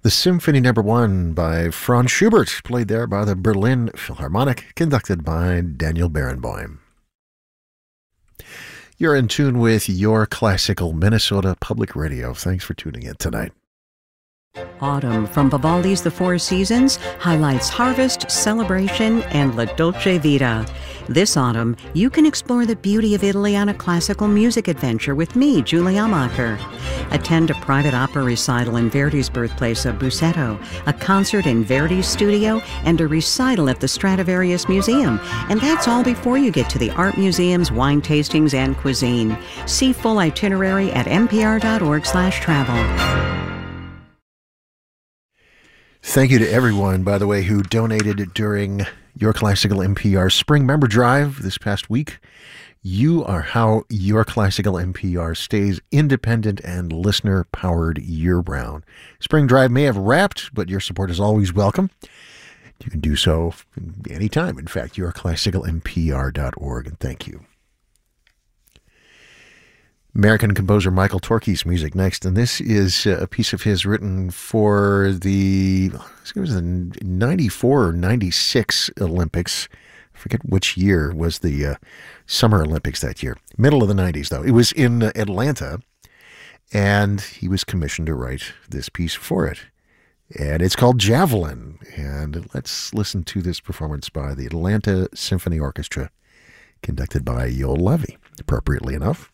The Symphony Number 1 by Franz Schubert, played there by the Berlin Philharmonic, conducted by Daniel Barenboim. You're in tune with Your Classical Minnesota Public Radio. Thanks for tuning in tonight. Autumn from Vivaldi's The Four Seasons highlights harvest, celebration, and La Dolce Vita. This autumn, you can explore the beauty of Italy on a classical music adventure with me, Julie Amacher. Attend a private opera recital in Verdi's birthplace of Busseto, a concert in Verdi's studio, and a recital at the Stradivarius Museum. And that's all before you get to the art museums, wine tastings, and cuisine. See full itinerary at npr.org/travel. Thank you to everyone, by the way, who donated during Your Classical NPR Spring Member Drive this past week. You are how Your Classical NPR stays independent and listener-powered year-round. Spring Drive may have wrapped, but your support is always welcome. You can do so anytime. In fact, yourclassicalnpr.org, and thank you. American composer Michael Torke's music next, and this is a piece of his written for the 94 or 96 Olympics. I forget which year was the Summer Olympics that year. Middle of the 90s, though. It was in Atlanta, and he was commissioned to write this piece for it. And it's called Javelin, and let's listen to this performance by the Atlanta Symphony Orchestra, conducted by Yoel Levy, appropriately enough.